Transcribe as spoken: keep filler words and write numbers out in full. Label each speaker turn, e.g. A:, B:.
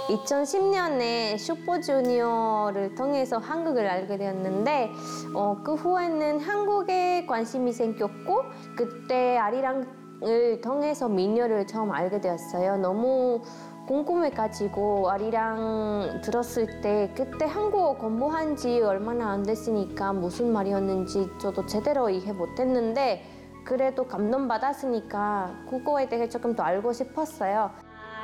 A: 이천십 년에 슈퍼주니어를 통해서 한국을 알게 되었는데 어, 그 후에는 한국에 관심이 생겼고 그때 아리랑을 통해서 미녀를 처음 알게 되었어요. 너무 궁금해가지고 아리랑 들었을 때 그때 한국어 공부한 지 얼마나 안 됐으니까 무슨 말이었는지 저도 제대로 이해 못했는데 그래도 감동받았으니까 국어에 대해 조금 더 알고 싶었어요.